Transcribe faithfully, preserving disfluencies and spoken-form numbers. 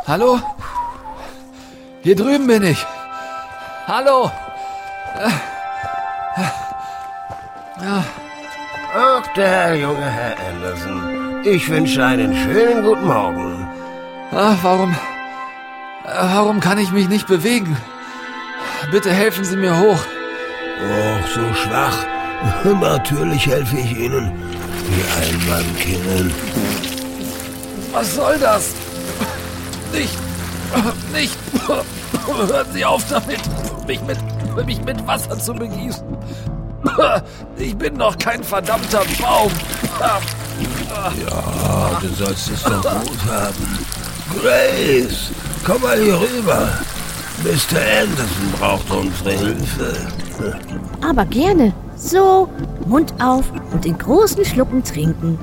Hallo? Hier drüben bin ich. Hallo? Ach, der junge Herr Anderson. Ich wünsche einen schönen guten Morgen. Ah, warum... Warum kann ich mich nicht bewegen? Bitte helfen Sie mir hoch. Och, so schwach. Natürlich helfe ich Ihnen. Wie ein Mann. Was soll das? Nicht... Nicht... Hören Sie auf damit, mich mit, mich mit Wasser zu begießen. Ich bin doch kein verdammter Baum. Ja, du sollst es doch gut haben. Grace, komm mal hier rüber. Mister Anderson braucht unsere Hilfe. Aber gerne. So, Mund auf und in großen Schlucken trinken.